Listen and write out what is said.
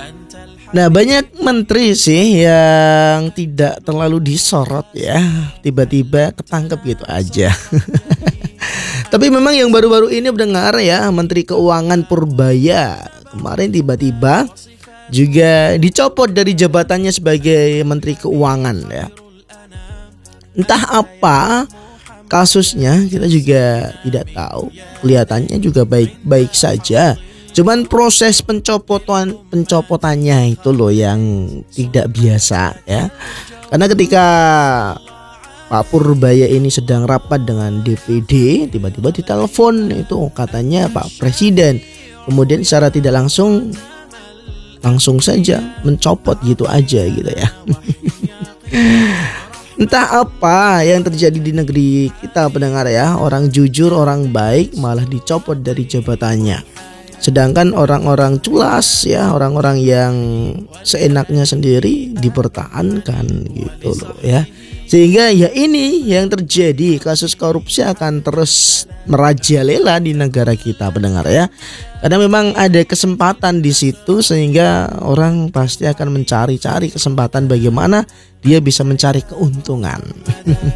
Nah, banyak menteri sih yang tidak terlalu disorot ya, tiba-tiba ketangkep gitu aja. Tapi memang yang baru-baru ini mendengar ya, Menteri Keuangan Purbaya kemarin tiba-tiba juga dicopot dari jabatannya sebagai Menteri Keuangan ya. Entah apa kasusnya, kita juga tidak tahu. Kelihatannya juga baik-baik saja. Cuman proses pencopotannya itu loh yang tidak biasa ya. Karena ketika Pak Purbaya ini sedang rapat dengan DPD, tiba-tiba ditelepon itu katanya Pak Presiden. Kemudian secara tidak langsung saja mencopot gitu aja gitu ya. Entah apa yang terjadi di negeri kita pendengar ya. Orang jujur, orang baik malah dicopot dari jabatannya. Sedangkan orang-orang culas ya, orang-orang yang seenaknya sendiri dipertahankan gitu loh ya. Sehingga ya ini yang terjadi, kasus korupsi akan terus merajalela di negara kita pendengar ya. Karena memang ada kesempatan di situ, sehingga orang pasti akan mencari-cari kesempatan bagaimana dia bisa mencari keuntungan.